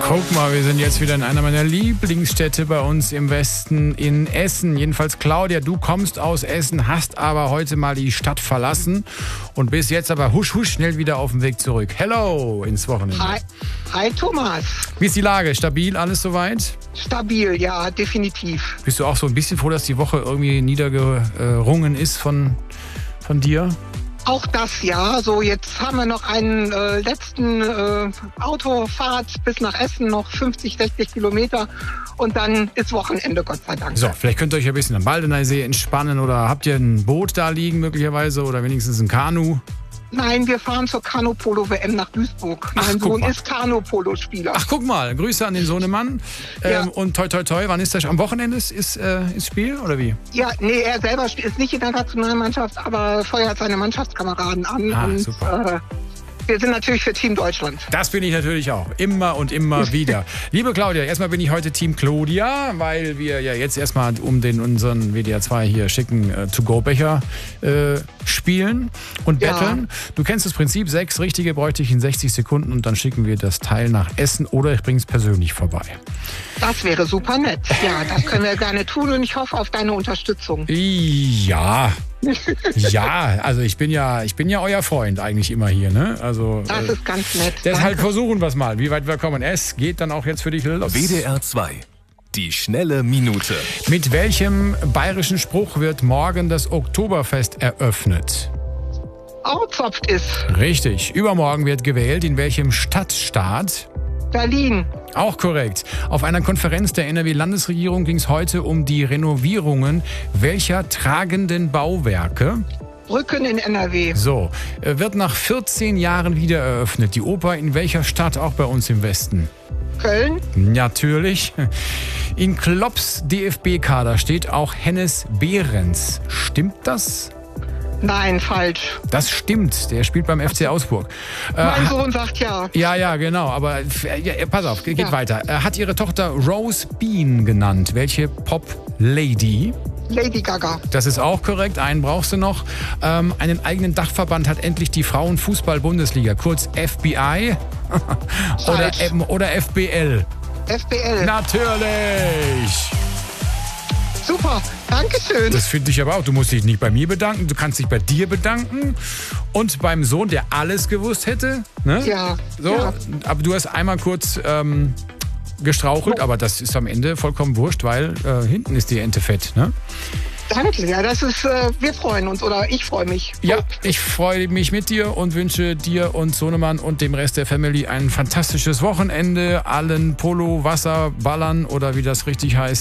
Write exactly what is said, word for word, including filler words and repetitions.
Guck mal, wir sind jetzt wieder in einer meiner Lieblingsstädte bei uns im Westen, in Essen. Jedenfalls, Claudia, du kommst aus Essen, hast aber heute mal die Stadt verlassen und bist jetzt aber husch, husch schnell wieder auf dem Weg zurück. Hello ins Wochenende. Hi, hi Thomas. Wie ist die Lage? Stabil, alles soweit? Stabil, ja, definitiv. Bist du auch so ein bisschen froh, dass die Woche irgendwie niedergerungen ist von, von dir? Auch das, ja. So, jetzt haben wir noch einen äh, letzten äh, Autofahrt bis nach Essen, noch fünfzig, sechzig Kilometer. Und dann ist Wochenende, Gott sei Dank. So, vielleicht könnt ihr euch ein bisschen am Baldeneysee entspannen oder habt ihr ein Boot da liegen möglicherweise oder wenigstens ein Kanu? Nein, wir fahren zur Kanu-Polo-W M nach Duisburg. Ach, mein Sohn mal. ist Kanu-Polo-Spieler. Ach, guck mal, Grüße an den Sohnemann. Ja. Ähm, und toi, toi, toi, wann ist das? Am Wochenende ist, ist, äh, ist Spiel oder wie? Ja, nee, er selber spielt- ist nicht in der Nationalmannschaft, aber feuert seine Mannschaftskameraden an. Ah, und, super. Äh, wir sind natürlich für Team Deutschland. Das bin ich natürlich auch. Immer und immer wieder. Liebe Claudia, erstmal bin ich heute Team Claudia, weil wir ja jetzt erstmal um den unseren W D R zwei hier schicken äh, To-Go-Becher äh, spielen und Ja. betteln. Du kennst das Prinzip, sechs richtige bräuchte ich in sechzig Sekunden und dann schicken wir das Teil nach Essen oder ich bringe es persönlich vorbei. Das wäre super nett. Ja, das können wir gerne tun und ich hoffe auf deine Unterstützung. Ja. Ja, also ich bin ja, ich bin ja euer Freund eigentlich immer hier, ne? Also Das äh, ist ganz nett. deshalb Danke. versuchen wir es mal, wie weit wir kommen. Es geht dann auch jetzt für dich los. W D R zwei. Die schnelle Minute. Mit welchem bayerischen Spruch wird morgen das Oktoberfest eröffnet? Auzopft ist Richtig. Übermorgen wird gewählt. In welchem Stadtstaat? Berlin. Auch korrekt. Auf einer Konferenz der N R W-Landesregierung ging es heute um die Renovierungen welcher tragenden Bauwerke? Brücken in N R W. So, äh, wird nach vierzehn Jahren wieder eröffnet. Die Oper in welcher Stadt? Auch bei uns im Westen. Köln. Natürlich. In Klopps D F B-Kader steht auch Hennes Behrens. Stimmt das? Nein, falsch. Das stimmt. Der spielt beim F C Augsburg. Äh, Mein ha- Sohn sagt ja. ja, ja, genau. Aber äh, ja, pass auf, geht Ja. weiter. Er hat ihre Tochter Rose Bean genannt. Welche Pop-Lady? Lady Gaga. Das ist auch korrekt. Einen brauchst du noch. Ähm, einen eigenen Dachverband hat endlich die Frauenfußball-Bundesliga, kurz F B I oder, Falsch. ähm, oder F B L. F B L. Natürlich. Super. Dankeschön. Das finde ich aber auch. Du musst dich nicht bei mir bedanken, du kannst dich bei dir bedanken und beim Sohn, der alles gewusst hätte. Ne? Ja, So, ja. aber du hast einmal kurz ähm, gestrauchelt, aber das ist am Ende vollkommen wurscht, weil äh, hinten ist die Ente fett. Ne? Danke. Ja, das ist, äh, wir freuen uns oder ich freue mich. Ja, ich freue mich mit dir und wünsche dir und Sohnemann und dem Rest der Family ein fantastisches Wochenende. Allen Polo, Wasser, Ballern oder wie das richtig heißt.